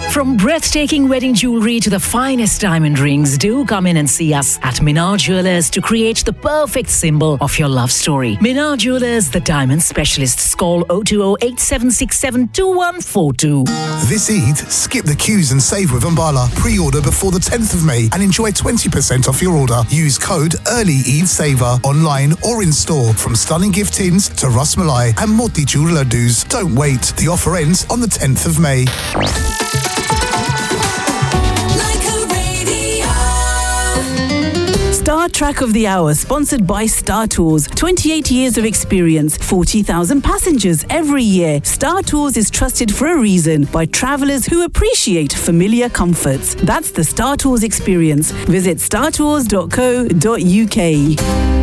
From breathtaking wedding jewelry to the finest diamond rings, do come in and see us at Minar Jewelers to create the perfect symbol of your love story. Minar Jewelers, the diamond specialists. Call 020-8767-2142. This Eid, skip the queues and save with Ambala. Pre-order before the 10th of May and enjoy 20% off your order. Use code Early Eid Saver online or in store. From stunning gift tins to Ras Malai and Motichur laddus. Don't wait. The offer ends on the 10th of May. Star Track of the Hour, sponsored by Star Tours. 28 years of experience, 40,000 passengers every year. Star Tours is trusted for a reason by travellers who appreciate familiar comforts. That's the Star Tours experience. Visit startours.co.uk.